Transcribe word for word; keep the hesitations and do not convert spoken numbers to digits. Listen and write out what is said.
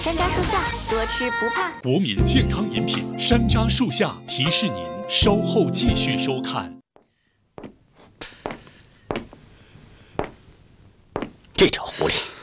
山楂树下，多吃不怕。 国民健康饮品山楂树下提示您稍后继续收看。 这条狐狸